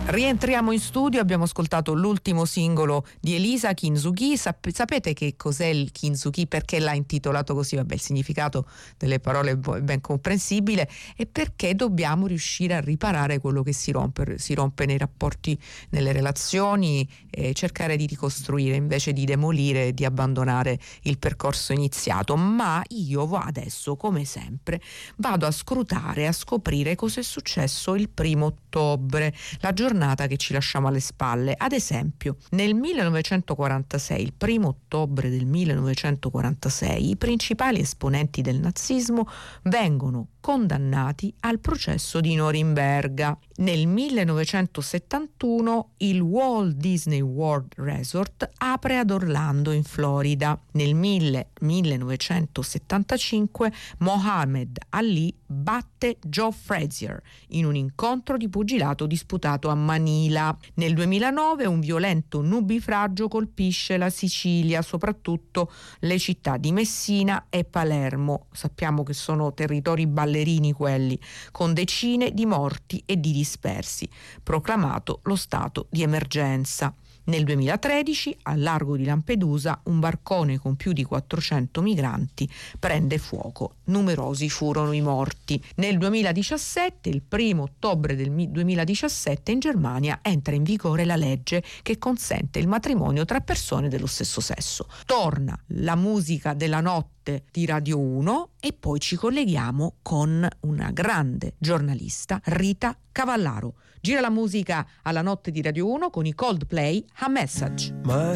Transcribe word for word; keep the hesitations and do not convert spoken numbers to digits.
Rientriamo in studio, abbiamo ascoltato l'ultimo singolo di Elisa, Kinsugi. Sap- sapete che cos'è il Kinsugi? Perché l'ha intitolato così? Vabbè, il significato delle parole è ben comprensibile, e perché dobbiamo riuscire a riparare quello che si rompe, si rompe nei rapporti, nelle relazioni, e cercare di ricostruire invece di demolire e di abbandonare il percorso iniziato. Ma io adesso, come sempre, vado a scrutare, a scoprire cosa è successo il primo ottobre, la giornata che ci lasciamo alle spalle. Ad esempio, nel millenovecentoquarantasei, il primo ottobre del millenovecentoquarantasei, i principali esponenti del nazismo vengono condannati al processo di Norimberga. Nel millenovecentosettantuno il Walt Disney World Resort apre ad Orlando, in Florida. Nel millenovecentosettantacinque Muhammad Ali batte Joe Frazier in un incontro di pugilato disputato a Manila. Nel duemilanove un violento nubifragio colpisce la Sicilia, soprattutto le città di Messina e Palermo. Sappiamo che sono territori ballerini quelli, con decine di morti e di dispersi. Proclamato lo stato di emergenza. Nel duemilatredici, al largo di Lampedusa, un barcone con più di quattrocento migranti prende fuoco. Numerosi furono i morti. Nel duemiladiciassette, il primo ottobre del duemiladiciassette, in Germania entra in vigore la legge che consente il matrimonio tra persone dello stesso sesso. Torna la musica della notte di Radio uno e poi ci colleghiamo con una grande giornalista, Rita Cavallaro. Gira la musica alla notte di Radio uno con i Coldplay, A Message. My